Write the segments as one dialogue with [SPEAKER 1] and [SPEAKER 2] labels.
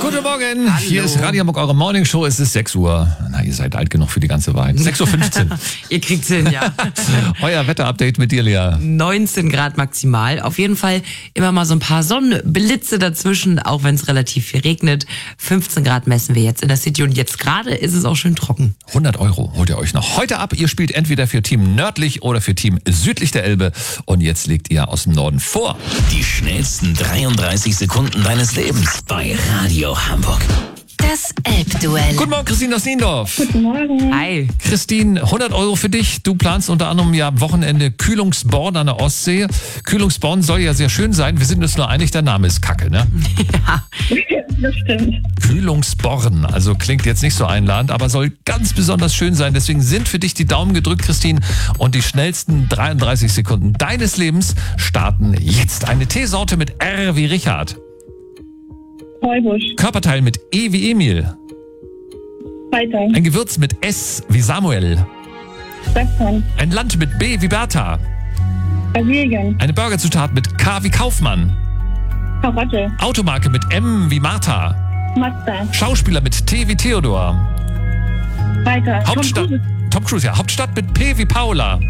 [SPEAKER 1] Guten Morgen,
[SPEAKER 2] Hallo.
[SPEAKER 1] Hier ist Radio Hamburg, eure Morningshow. Es ist 6 Uhr. Na, ihr seid alt genug für die ganze Wahrheit. 6.15 Uhr.
[SPEAKER 2] Ihr kriegt's hin, ja.
[SPEAKER 1] Euer Wetterupdate mit dir, Lea.
[SPEAKER 2] 19 Grad maximal. Auf jeden Fall immer mal so ein paar Sonnenblitze dazwischen, auch wenn es relativ viel regnet. 15 Grad messen wir jetzt in der City und jetzt gerade ist es auch schön trocken.
[SPEAKER 1] 100 € holt ihr euch noch heute ab. Ihr spielt entweder für Team nördlich oder für Team südlich der Elbe. Und jetzt legt ihr aus dem Norden vor.
[SPEAKER 3] Die schnellsten 33 Sekunden deines Lebens bei Radio Hamburg.
[SPEAKER 4] Das Elbduell.
[SPEAKER 1] Guten Morgen, Christine aus Niendorf.
[SPEAKER 5] Guten Morgen.
[SPEAKER 2] Hi.
[SPEAKER 1] Christine, 100 € für dich. Du planst unter anderem ja am Wochenende Kühlungsborn an der Ostsee. Kühlungsborn soll ja sehr schön sein. Wir sind uns nur einig, der Name ist kacke, ne?
[SPEAKER 2] Ja.
[SPEAKER 5] Das stimmt.
[SPEAKER 1] Kühlungsborn, also klingt jetzt nicht so einladend, aber soll ganz besonders schön sein. Deswegen sind für dich die Daumen gedrückt, Christine. Und die schnellsten 33 Sekunden deines Lebens starten jetzt. Eine Teesorte mit R wie Richard.
[SPEAKER 5] Heubusch.
[SPEAKER 1] Körperteil mit E wie Emil.
[SPEAKER 5] Weiter.
[SPEAKER 1] Ein Gewürz mit S wie Samuel.
[SPEAKER 5] Stefan.
[SPEAKER 1] Ein Land mit B wie Bertha.
[SPEAKER 5] Brasilien.
[SPEAKER 1] Eine Burgerzutat mit K wie Kaufmann.
[SPEAKER 5] Karotte.
[SPEAKER 1] Automarke mit M wie Martha.
[SPEAKER 5] Mazda.
[SPEAKER 1] Schauspieler mit T wie Theodor.
[SPEAKER 5] Weiter.
[SPEAKER 1] Hauptstadt. Tom Cruise, ja. Hauptstadt mit P wie Paula.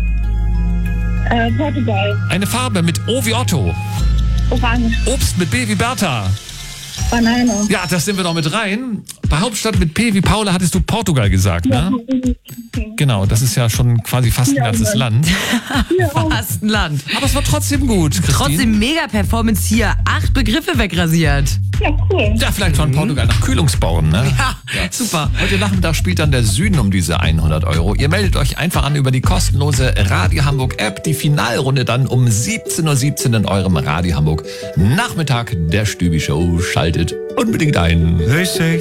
[SPEAKER 5] Portugal.
[SPEAKER 1] Eine Farbe mit O wie Otto.
[SPEAKER 5] Orange.
[SPEAKER 1] Obst mit B wie Bertha.
[SPEAKER 5] Banane.
[SPEAKER 1] Ja, das nehmen wir noch mit rein. Bei Hauptstadt mit P wie Paula hattest du Portugal gesagt, ne? Genau, das ist ja schon quasi fast ein ganzes Land.
[SPEAKER 2] Fast ein Land.
[SPEAKER 1] Aber es war trotzdem gut, Christine.
[SPEAKER 2] Trotzdem mega Performance hier. 8 Begriffe wegrasiert.
[SPEAKER 5] Ja, cool.
[SPEAKER 1] Ja, vielleicht von Portugal nach Kühlungsborn, ne?
[SPEAKER 2] Ja, super.
[SPEAKER 1] Heute Nachmittag spielt dann der Süden um diese 100 €. Ihr meldet euch einfach an über die kostenlose Radio Hamburg App. Die Finalrunde dann um 17.17 Uhr in eurem Radio Hamburg Nachmittag der Stübi Show. Schaltet unbedingt ein.